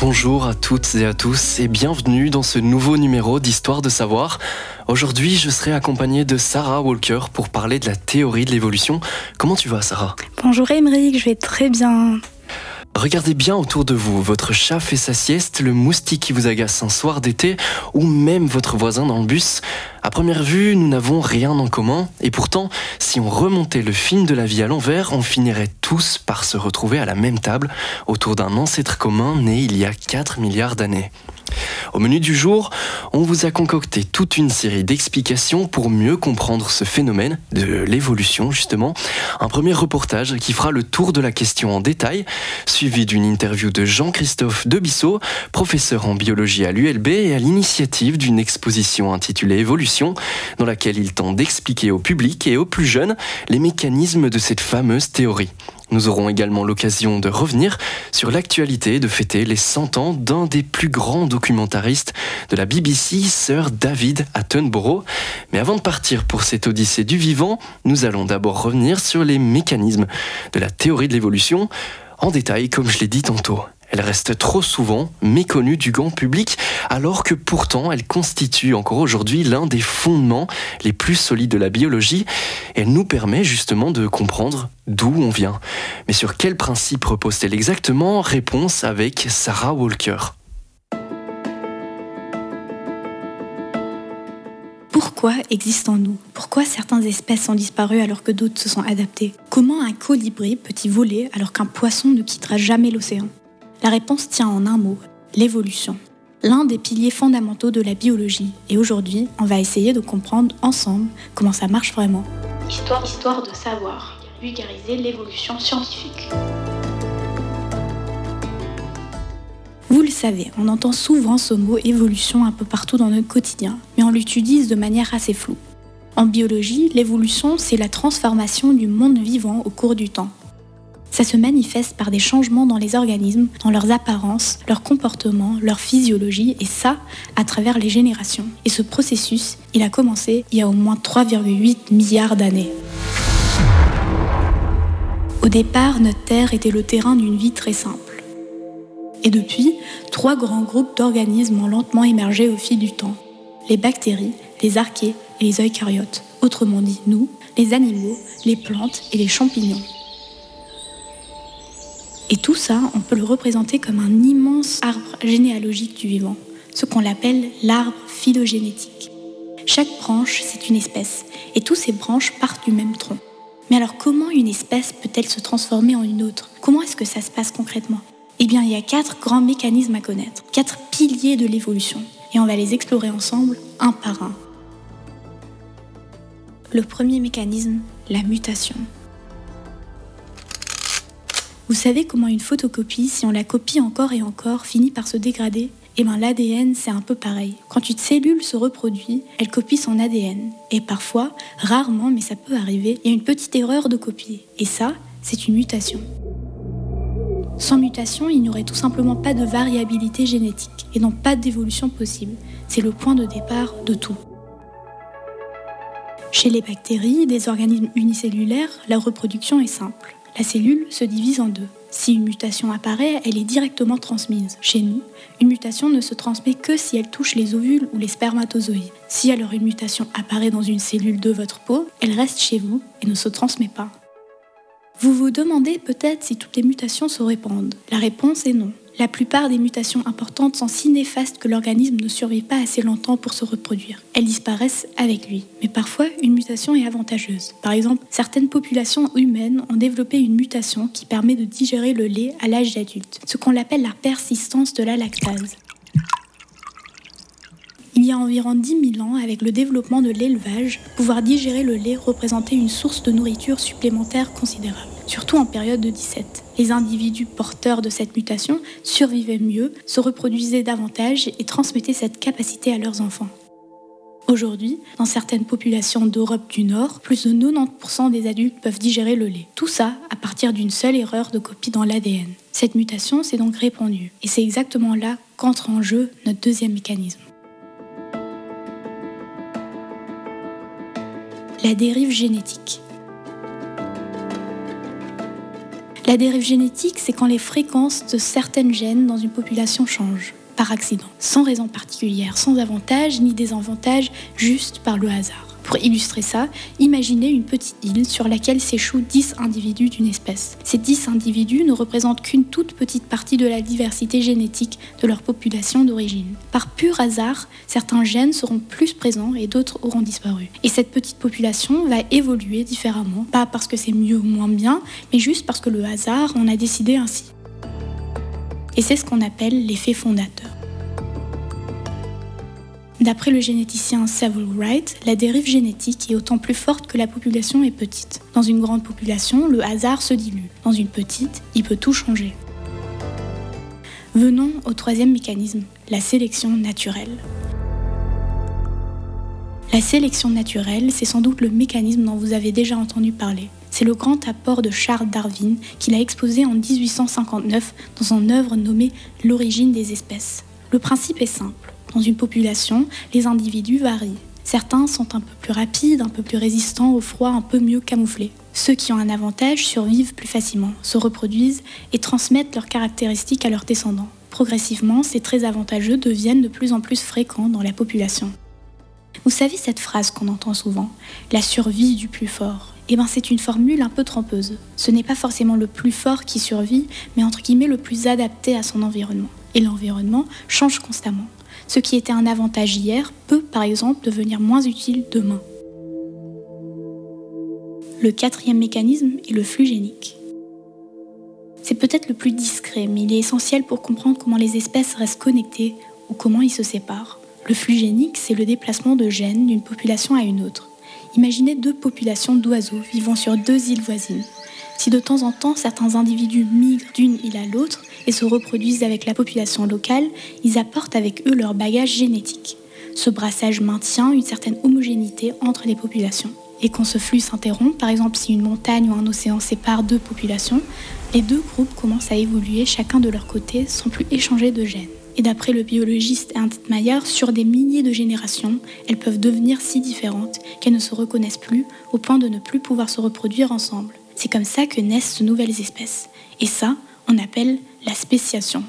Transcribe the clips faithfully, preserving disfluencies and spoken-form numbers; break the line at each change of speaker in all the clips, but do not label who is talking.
Bonjour à toutes et à tous et bienvenue dans ce nouveau numéro d'Histoire de savoir. Aujourd'hui, je serai accompagnée de Sarah Walker pour parler de la théorie de l'évolution. Comment tu vas, Sarah ?
Bonjour Émeric, je vais très bien.
Regardez bien autour de vous, votre chat fait sa sieste, le moustique qui vous agace un soir d'été ou même votre voisin dans le bus. À première vue, nous n'avons rien en commun et pourtant, si on remontait le film de la vie à l'envers, on finirait tous par se retrouver à la même table autour d'un ancêtre commun né il y a quatre milliards d'années. Au menu du jour, on vous a concocté toute une série d'explications pour mieux comprendre ce phénomène de l'évolution justement. Un premier reportage qui fera le tour de la question en détail, suivi d'une interview de Jean-Christophe Debissot, professeur en biologie à l'U L B et à l'initiative d'une exposition intitulée Évolution, dans laquelle il tente d'expliquer au public et aux plus jeunes les mécanismes de cette fameuse théorie. Nous aurons également l'occasion de revenir sur l'actualité et de fêter les cent ans d'un des plus grands documentaristes de la B B C, Sir David Attenborough. Mais avant de partir pour cette odyssée du vivant, nous allons d'abord revenir sur les mécanismes de la théorie de l'évolution, en détail comme je l'ai dit tantôt. Elle reste trop souvent méconnue du grand public, alors que pourtant elle constitue encore aujourd'hui l'un des fondements les plus solides de la biologie. Elle nous permet justement de comprendre d'où on vient. Mais sur quel principe repose-t-elle exactement ? Réponse avec Sarah Walker.
Pourquoi existons-nous ? Pourquoi certaines espèces ont disparu alors que d'autres se sont adaptées ? Comment un colibri peut-il voler alors qu'un poisson ne quittera jamais l'océan ? La réponse tient en un mot, l'évolution. L'un des piliers fondamentaux de la biologie. Et aujourd'hui, on va essayer de comprendre ensemble comment ça marche vraiment.
Histoire, histoire de savoir, vulgariser l'évolution scientifique.
Vous le savez, on entend souvent ce mot évolution un peu partout dans notre quotidien, mais on l'utilise de manière assez floue. En biologie, l'évolution, c'est la transformation du monde vivant au cours du temps. Ça se manifeste par des changements dans les organismes, dans leurs apparences, leurs comportements, leur physiologie, et ça, à travers les générations. Et ce processus, il a commencé il y a au moins trois virgule huit milliards d'années. Au départ, notre Terre était le terrain d'une vie très simple. Et depuis, trois grands groupes d'organismes ont lentement émergé au fil du temps. Les bactéries, les archées et les eucaryotes, autrement dit nous, les animaux, les plantes et les champignons. Et tout ça, on peut le représenter comme un immense arbre généalogique du vivant, ce qu'on appelle l'arbre phylogénétique. Chaque branche, c'est une espèce, et toutes ces branches partent du même tronc. Mais alors comment une espèce peut-elle se transformer en une autre ? Comment est-ce que ça se passe concrètement ? Eh bien, il y a quatre grands mécanismes à connaître, quatre piliers de l'évolution, et on va les explorer ensemble, un par un. Le premier mécanisme, la mutation. Vous savez comment une photocopie, si on la copie encore et encore, finit par se dégrader ? Eh bien l'A D N, c'est un peu pareil. Quand une cellule se reproduit, elle copie son A D N. Et parfois, rarement, mais ça peut arriver, il y a une petite erreur de copie. Et ça, c'est une mutation. Sans mutation, il n'y aurait tout simplement pas de variabilité génétique, et donc pas d'évolution possible. C'est le point de départ de tout. Chez les bactéries, des organismes unicellulaires, la reproduction est simple. La cellule se divise en deux. Si une mutation apparaît, elle est directement transmise. Chez nous, une mutation ne se transmet que si elle touche les ovules ou les spermatozoïdes. Si alors une mutation apparaît dans une cellule de votre peau, elle reste chez vous et ne se transmet pas. Vous vous demandez peut-être si toutes les mutations se répandent. La réponse est non. La plupart des mutations importantes sont si néfastes que l'organisme ne survit pas assez longtemps pour se reproduire. Elles disparaissent avec lui. Mais parfois, une mutation est avantageuse. Par exemple, certaines populations humaines ont développé une mutation qui permet de digérer le lait à l'âge adulte, ce qu'on appelle la persistance de la lactase. Il y a environ dix mille ans, avec le développement de l'élevage, pouvoir digérer le lait représentait une source de nourriture supplémentaire considérable, surtout en période de disette. Les individus porteurs de cette mutation survivaient mieux, se reproduisaient davantage et transmettaient cette capacité à leurs enfants. Aujourd'hui, dans certaines populations d'Europe du Nord, plus de quatre-vingt-dix pour cent des adultes peuvent digérer le lait. Tout ça à partir d'une seule erreur de copie dans l'A D N. Cette mutation s'est donc répandue. Et c'est exactement là qu'entre en jeu notre deuxième mécanisme. La dérive génétique. La La dérive génétique, c'est quand les fréquences de certaines gènes dans une population changent, par accident, sans raison particulière, sans avantage ni désavantage, juste par le hasard. Pour illustrer ça, imaginez une petite île sur laquelle s'échouent dix individus d'une espèce. Ces dix individus ne représentent qu'une toute petite partie de la diversité génétique de leur population d'origine. Par pur hasard, certains gènes seront plus présents et d'autres auront disparu. Et cette petite population va évoluer différemment, pas parce que c'est mieux ou moins bien, mais juste parce que le hasard en a décidé ainsi. Et c'est ce qu'on appelle l'effet fondateur. D'après le généticien Samuel Wright, la dérive génétique est autant plus forte que la population est petite. Dans une grande population, le hasard se dilue. Dans une petite, il peut tout changer. Venons au troisième mécanisme, la sélection naturelle. La sélection naturelle, c'est sans doute le mécanisme dont vous avez déjà entendu parler. C'est le grand apport de Charles Darwin qu'il a exposé en dix-huit cent cinquante-neuf dans son œuvre nommée « L'origine des espèces ». Le principe est simple. Dans une population, les individus varient. Certains sont un peu plus rapides, un peu plus résistants au froid, un peu mieux camouflés. Ceux qui ont un avantage survivent plus facilement, se reproduisent et transmettent leurs caractéristiques à leurs descendants. Progressivement, ces traits avantageux deviennent de plus en plus fréquents dans la population. Vous savez cette phrase qu'on entend souvent, « la survie du plus fort ». Eh bien, c'est une formule un peu trompeuse. Ce n'est pas forcément le plus fort qui survit, mais entre guillemets le plus adapté à son environnement. Et l'environnement change constamment. Ce qui était un avantage hier peut, par exemple, devenir moins utile demain. Le quatrième mécanisme est le flux génique. C'est peut-être le plus discret, mais il est essentiel pour comprendre comment les espèces restent connectées ou comment ils se séparent. Le flux génique, c'est le déplacement de gènes d'une population à une autre. Imaginez deux populations d'oiseaux vivant sur deux îles voisines. Si de temps en temps certains individus migrent d'une île à l'autre et se reproduisent avec la population locale, ils apportent avec eux leur bagage génétique. Ce brassage maintient une certaine homogénéité entre les populations. Et quand ce flux s'interrompt, par exemple si une montagne ou un océan séparent deux populations, les deux groupes commencent à évoluer chacun de leur côté sans plus échanger de gènes. Et d'après le biologiste Ernst Mayr, sur des milliers de générations, elles peuvent devenir si différentes qu'elles ne se reconnaissent plus au point de ne plus pouvoir se reproduire ensemble. C'est comme ça que naissent de nouvelles espèces. Et ça, on appelle la spéciation.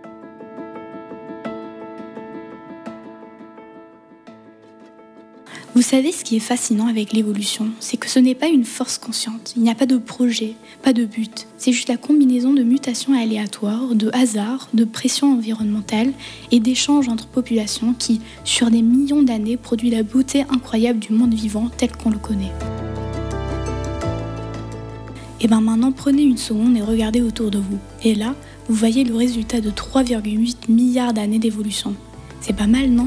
Vous savez ce qui est fascinant avec l'évolution, c'est que ce n'est pas une force consciente, il n'y a pas de projet, pas de but. C'est juste la combinaison de mutations aléatoires, de hasard, de pression environnementale et d'échanges entre populations qui, sur des millions d'années, produit la beauté incroyable du monde vivant tel qu'on le connaît. Et bien maintenant, prenez une seconde et regardez autour de vous. Et là, vous voyez le résultat de trois virgule huit milliards d'années d'évolution. C'est pas mal, non ?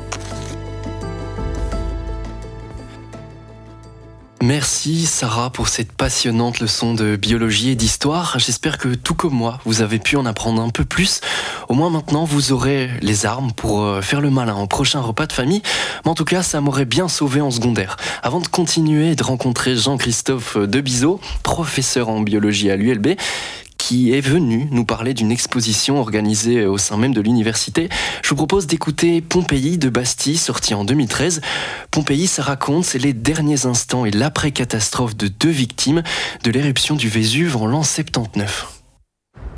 Merci Sarah pour cette passionnante leçon de biologie et d'histoire. J'espère que tout comme moi, vous avez pu en apprendre un peu plus. Au moins maintenant, vous aurez les armes pour faire le malin au prochain repas de famille. Mais en tout cas, ça m'aurait bien sauvé en secondaire. Avant de continuer et de rencontrer Jean-Christophe Debizot, professeur en biologie à l'U L B, qui est venu nous parler d'une exposition organisée au sein même de l'université. Je vous propose d'écouter Pompéi de Bastille, sorti en deux mille treize. Pompéi, ça raconte, c'est les derniers instants et l'après-catastrophe de deux victimes de l'éruption du Vésuve en l'an soixante-dix-neuf.